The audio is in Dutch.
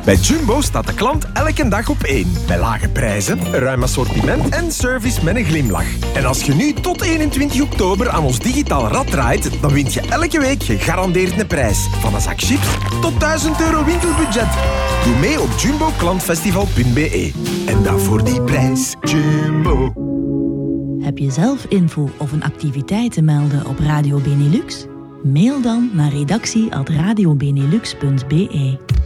Bij Jumbo staat de klant elke dag op één. Met lage prijzen, een ruim assortiment en service met een glimlach. En als je nu tot 21 oktober aan ons digitaal rad draait, dan wint je elke week gegarandeerd een prijs. Van een zak chips tot €1000 winkelbudget. Doe mee op jumboklantfestival.be. En dat voor die prijs. Jumbo. Heb je zelf info of een activiteit te melden op Radio Benelux? Mail dan naar redactie@radiobenelux.be.